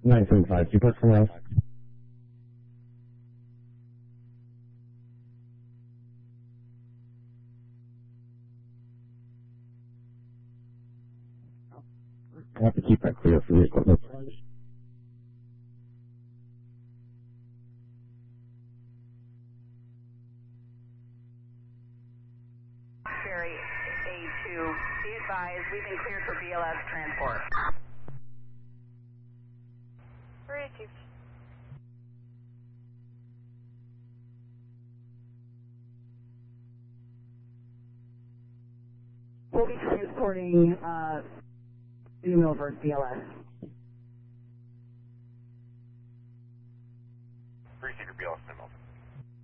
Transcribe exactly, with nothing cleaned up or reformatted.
nine seven five, you put somewhere else? I have to keep that clear for the equipment. Ferry A two, be advised, we've been cleared for B L S transport. Ferry A two. We'll be transporting uh, New Milford B L S.